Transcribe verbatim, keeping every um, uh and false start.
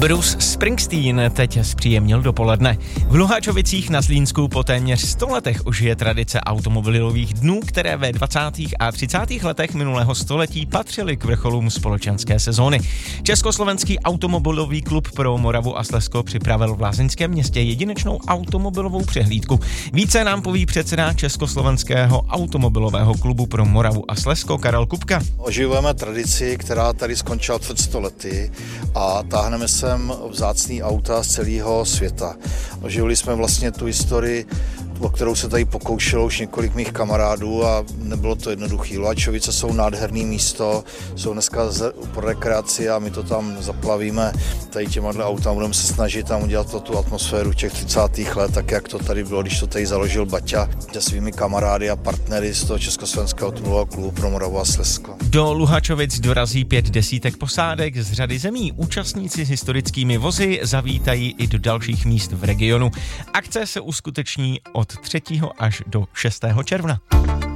Bruce Springsteen teď zpříjemnil dopoledne. V Luhačovicích na Zlínsku po téměř sto letech ožije tradice automobilových dnů, které ve dvacátých a třicátých letech minulého století patřily k vrcholům společenské sezóny. Československý automobilový klub pro Moravu a Slezsko připravil v Lázeňském městě jedinečnou automobilovou přehlídku. Více nám poví předseda Československého automobilového klubu pro Moravu a Slezsko Karel Kupka. Oživujeme tradici, která tady skončila před sto lety a táhneme sem vzácný auta z celého světa. Oživili jsme vlastně tu historii, o kterou se tady pokoušelo už několik mých kamarádů a nebylo to jednoduché. Luhačovice jsou nádherné místo, jsou dneska pro rekreaci a my to tam zaplavíme tady těmahle autama, budeme se snažit tam udělat to, tu atmosféru těch třicátých let, tak jak to tady bylo, když to tady založil Baťa se svými kamarády a partnery z toho Československého automobilového klubu pro Moravu a Slezsko. Do Luhačovic dorazí pět desítek posádek z řady zemí. Účastníci s historickými vozy zavítají i do dalších míst v regionu. Akce se uskuteční od třetího až do šestého června.